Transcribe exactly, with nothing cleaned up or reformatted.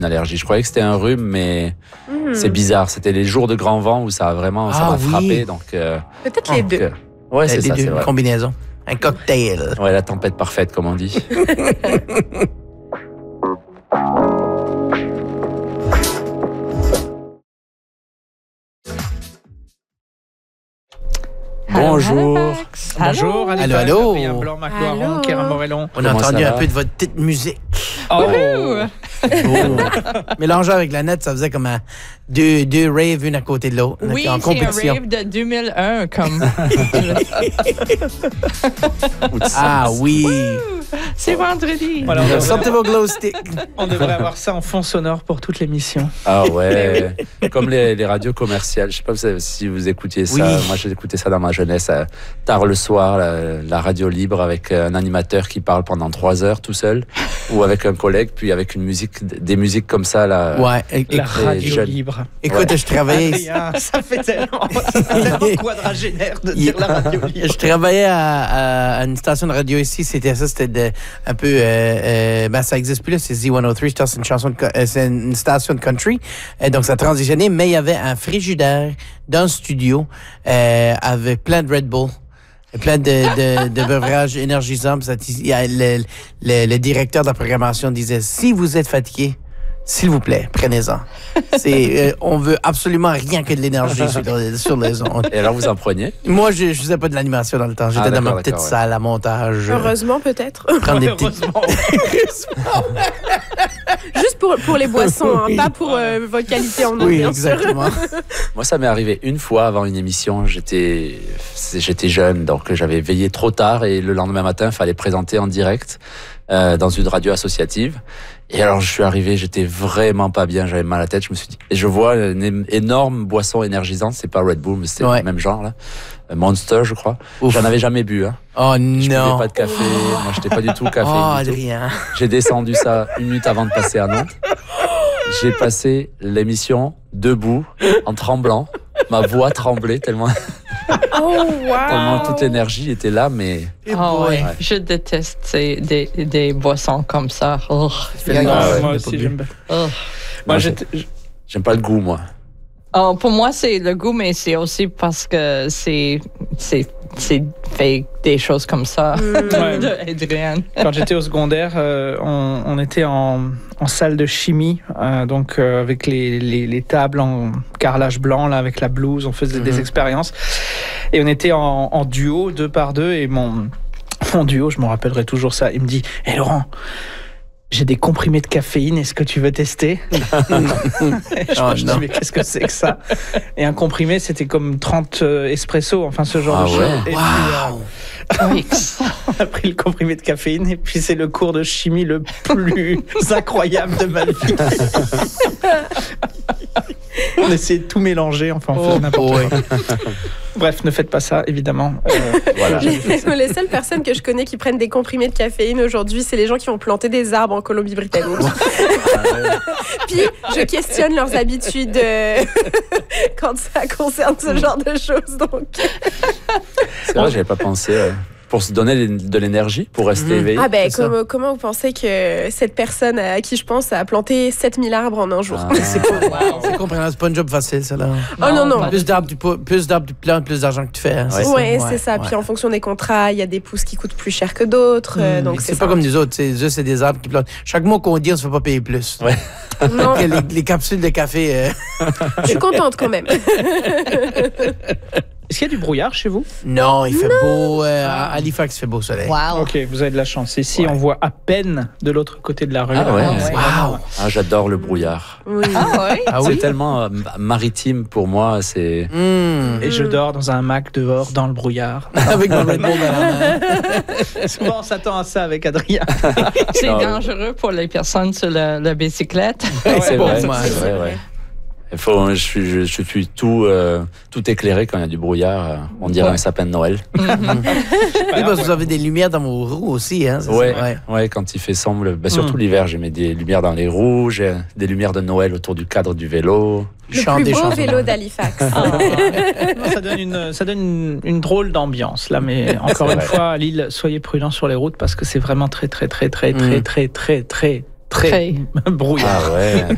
une allergie. Je croyais que c'était un rhume, mais Mmh. c'est bizarre. C'était les jours de grand vent où ça a vraiment ça Ah m'a oui. frappé. Donc, euh, Peut-être les donc, deux. euh, ouais, c'est Les ça, deux, c'est une vrai. combinaison. Un cocktail. Ouais, la tempête parfaite, comme on dit. Bonjour. Halifax. Bonjour, Allô. Halifax, Allô, allô. Adrien Blanc, Marc Allô. Loiron, Kérin Morellon. On a Comment entendu ça un va? peu de votre petite musique. Oh, Oh. Mélangé avec la nette, ça faisait comme un deux, deux raves, une à côté de l'autre. On Oui, était en c'est un compétition. rave de deux mille un, comme. Ah oui. C'est vendredi. Voilà, on, devrait, Sortez vos glow sticks. on devrait avoir ça en fond sonore pour toute l'émission. Ah ouais, comme les, les radios commerciales. Je sais pas si vous écoutiez ça. Oui. Moi, j'ai écouté ça dans ma jeunesse, à- tard le soir, la, la radio libre avec un animateur qui parle pendant trois heures tout seul, ou avec un collègue, puis avec une musique, des musiques comme ça là. Ouais. é- La écoute, radio jeunes. libre. écoute, je travaillais. Adrien, ça fait tellement, ça fait tellement quadragénaire de dire la radio libre. Je travaillais à, à- à une station de radio ici. C'était ça, c'était de- un peu. Euh, euh, ben, ça n'existe plus là. C'est Z cent trois. C'est une chanson, de co- euh, c'est une station de country. Euh, donc ça a transitionné, mais il y avait un frigidaire dans le studio euh, avec plein de Red Bull. Plein de, de, de beverages énergisants. Puis ça, il y a le, le, le directeur de la programmation disait, si vous êtes fatigué, s'il vous plaît, prenez-en. C'est, euh, on veut absolument rien que de l'énergie sur, le- sur les ondes. Et alors, vous en preniez? Moi, je, je faisais pas de l'animation dans le temps. J'étais Ah, dans ma d'accord, petite d'accord, ouais. salle à montage. euh, Heureusement, peut-être. Prendre des petites... Heureusement. Juste pour, pour les boissons, hein, pas pour euh, votre qualité en eau, Oui, bien sûr. exactement. Moi, ça m'est arrivé une fois avant une émission. J'étais, j'étais jeune, donc j'avais veillé trop tard et le lendemain matin, il fallait présenter en direct euh, dans une radio associative. Et alors, je suis arrivé, j'étais vraiment pas bien, j'avais mal à la tête. Je me suis dit, et je vois une é- énorme boisson énergisante. C'est pas Red Bull, mais c'était Ouais. le même genre là, Monster, je crois. Ouf. J'en avais jamais bu. Hein. Oh Je buvais non. pas de café. Moi, j'étais pas du tout café. Oh, du tout. Adrien. J'ai descendu ça une minute avant de passer à Nantes. J'ai passé l'émission debout, en tremblant. Ma voix tremblait tellement, Oh, tellement wow. toute l'énergie était là, mais Eh Ah boy. ouais. Je déteste ces- des, des boissons comme ça. Oh. Ah, Non, ouais, moi j'ai aussi, pas j'aime pas. Oh. Moi, Moi, j'étais- j'- j'aime pas le goût, moi. Oh, pour moi, c'est le goût, mais c'est aussi parce que c'est, c'est, c'est fait des choses comme ça. Ouais. De Adrienne. quand j'étais au secondaire, euh, on, on était en, en salle de chimie, euh, donc euh, avec les, les, les tables en carrelage blanc, là, avec la blouse, on faisait des Mhm. expériences. Et on était en, en duo, deux par deux, et mon, mon duo, je me rappellerai toujours ça, il me dit « Hé Laurent, j'ai des comprimés de caféine, est-ce que tu veux tester ?» Et je, Oh, je non. dis « Mais qu'est-ce que c'est que ça ?» Et un comprimé, c'était comme trente euh, espresso, enfin ce genre Ah de choses. ouais. Et puis, Wow. Oui. on a pris le comprimé de caféine et puis c'est le cours de chimie le plus incroyable de ma vie. On essayait de tout mélanger, enfin on faisait n'importe Ouais. quoi. Bref, ne faites pas ça, évidemment. Euh, Voilà. Les, les seules personnes que je connais qui prennent des comprimés de caféine aujourd'hui, c'est les gens qui ont planté des arbres en Colombie-Britannique. Puis, je questionne leurs habitudes euh, quand ça concerne ce genre de choses. Donc, C'est vrai, j'avais pas pensé. euh, Pour se donner de l'énergie, pour rester Mhm. éveillé. ah ben, c'est ça. comment, comment vous pensez que cette personne à qui je pense a planté sept mille arbres en un jour? Ah. C'est pas, c'est compréhensible, c'est pas un job facile, ça, là. Oh non, non. pas Plus d'arbres, tu peux- plus d'arbres, tu plantes, plus d'argent que tu fais. hein, Ouais. Ouais, ça. c'est ça. ouais. Puis en fonction des contrats, il y a des pousses qui coûtent plus cher que d'autres. euh, Hmm, donc c'est c'est pas ça. comme nous autres. C'est juste c'est des arbres qui plantent. Chaque mois qu'on dit, on se fait pas payer plus. Ouais. Non, Que les, les capsules de café. euh, je suis contente quand même. Est-ce qu'il y a du brouillard chez vous? Non, il fait beau. euh, à Halifax, il fait beau soleil. Wow. Ok, vous avez de la chance. Ici, Ouais. on voit à peine de l'autre côté de la rue. Ah ouais. Euh, c'est vraiment- Wow. Ah, j'adore le brouillard. Oui. Ah oui? Ah C'est oui? tellement euh, maritime pour moi. C'est Hmm. Et je dors dans un Mac dehors, dans le brouillard. Avec mon Red Bull dans la main. Souvent, on s'attend à ça avec Adrien. C'est Non. dangereux pour les personnes sur la, la bicyclette. c'est bon, vrai. moi, c'est vrai, ouais. Il faut, je, suis, je, je suis tout, euh, tout éclairé quand il y a du brouillard. euh, On dirait Ouais. un sapin de Noël. Oui, parce que vous avez des lumières dans vos roues aussi. Hein, c'est Ouais, ça? Ouais. ouais, quand il fait sombre, ben, surtout Mm. l'hiver, j'ai mis des lumières dans les roues, j'ai des lumières de Noël autour du cadre du vélo. Le Chante plus des beau chansons. vélo d'Halifax. Ah. Non, ça donne une, ça donne une, une drôle d'ambiance là, mais encore C'est une vrai. fois, à Lille, soyez prudents sur les routes parce que c'est vraiment très, très, très, très, très, Mm. très, très, très, très Très. brouillard. Ah ouais.